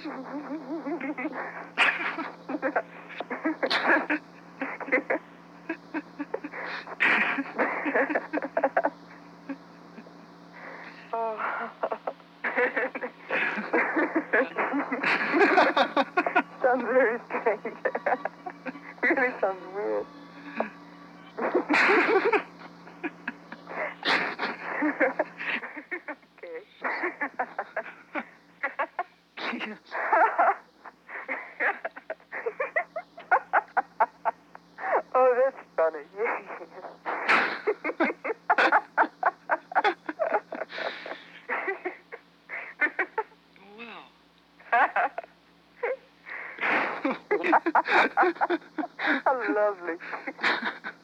Sounds very strange. Really sounds weird. Okay. Oh, that's funny. How lovely.